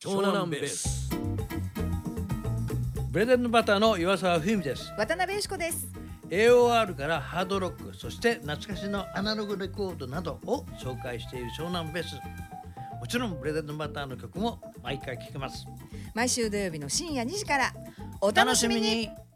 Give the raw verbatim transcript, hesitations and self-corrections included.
湘南ベース。ブレッドバターの岩沢文美です。 渡辺由子です。 エーオーアール からハードロック、そして懐かしのアナログレコードなどを紹介している湘南ベース。もちろんブレッドバターの曲も毎回聴けます。 毎週土曜日の深夜にじからお楽しみに。